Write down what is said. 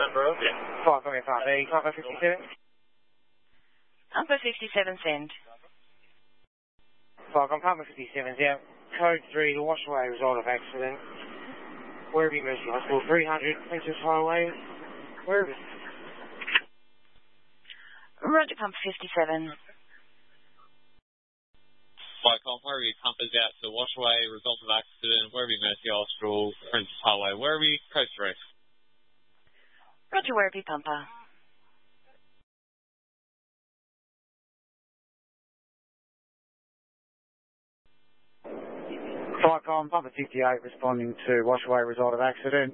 number? Yeah. 555B, Papa 57. Papa 57 send. 5 on Papa 57's out. Code 3, the washaway result of accident. Werribee Mercy Hospital, 300 Princess Highway. Werribee. Roger, Papa 57. Flycom, Werribee pump is out to washaway, result of accident, Werribee Mercy Hospital, Princess Highway, Werribee, Coast 3. Roger, Werribee Pumper. Flycom, Papa 58 responding to washaway result of accident.